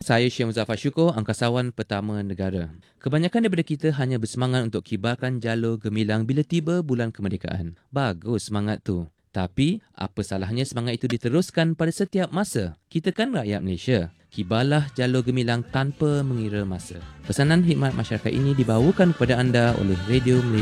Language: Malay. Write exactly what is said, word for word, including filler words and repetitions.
saya Syed Muzaffar Syukur, angkasawan pertama negara. Kebanyakan daripada kita hanya bersemangat untuk kibarkan jalur gemilang bila tiba bulan kemerdekaan. Bagus semangat tu. Tapi, apa salahnya semangat itu diteruskan pada setiap masa? Kita kan rakyat Malaysia. Kibarlah jalur gemilang tanpa mengira masa. Pesanan khidmat masyarakat ini dibawakan kepada anda oleh Radio Malaysia.